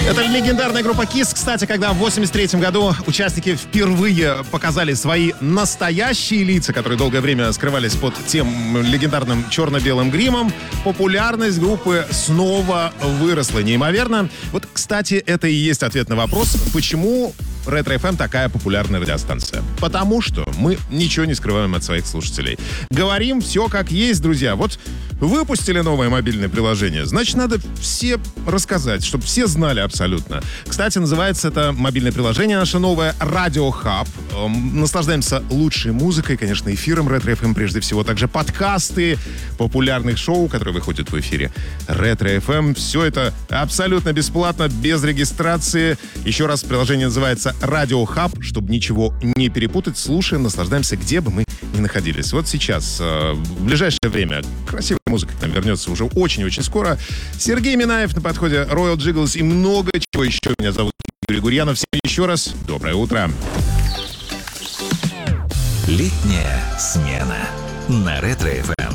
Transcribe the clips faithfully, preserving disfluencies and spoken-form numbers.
Это легендарная группа Kiss. Кстати, когда в восемьдесят третьем году участники впервые показали свои настоящие лица, которые долгое время скрывались под тем легендарным черно-белым гримом, популярность группы снова выросла неимоверно. Вот, кстати, это и есть ответ на вопрос, почему Ретро эф эм такая популярная радиостанция. Потому что мы ничего не скрываем от своих слушателей. Говорим все как есть, друзья. Вот выпустили новое мобильное приложение, значит, надо все рассказать, чтобы все знали абсолютно. Кстати, называется это мобильное приложение наше новое Radio Hub. Эм, наслаждаемся лучшей музыкой, конечно, эфиром Ретро эф эм прежде всего, также подкасты популярных шоу, которые выходят в эфире Ретро эф эм. Все это абсолютно бесплатно, без регистрации. Еще раз, приложение называется Radio Hub, чтобы ничего не перепутать. Слушаем, наслаждаемся, где бы мы ни находились. Вот сейчас, э, в ближайшее время, красивая музыка к нам вернется уже очень-очень скоро. Сергей Минаев на подходе, Royal Jiggles и много чего еще. Меня зовут Юрий Гурьянов. Всем еще раз доброе утро. Летняя смена на Ретро эф эм.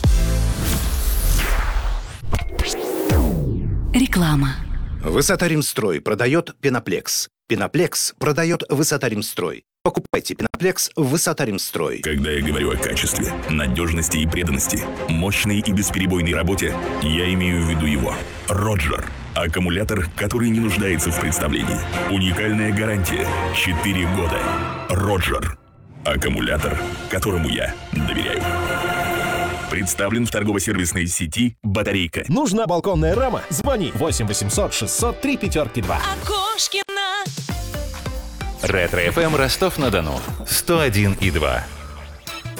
Реклама. Высота-Римстрой продает Пеноплекс. Пеноплекс продает Высота-Римстрой. Покупайте Пеноплекс в Высота-Римстрой. Когда я говорю о качестве, надежности и преданности, мощной и бесперебойной работе, я имею в виду его. Роджер. Аккумулятор, который не нуждается в представлении. Уникальная гарантия. четыре года. Роджер. Аккумулятор, которому я доверяю. Представлен в торгово-сервисной сети «Батарейка». Нужна балконная рама? Звони восемь восемьсот шестьсот три пятерки два. Окошкина. Ретро эф эм Ростов-на-Дону сто один и два.